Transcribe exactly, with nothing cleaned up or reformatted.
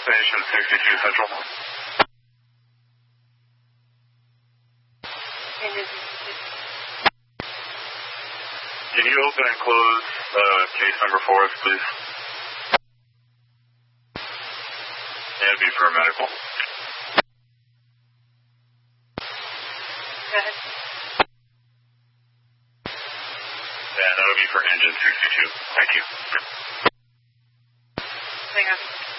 Station sixty-two Central. Can you open and close uh, case number four, please? And it'd be for a medical. Go ahead. And that'll be for engine sixty-two. Thank you. Hang on.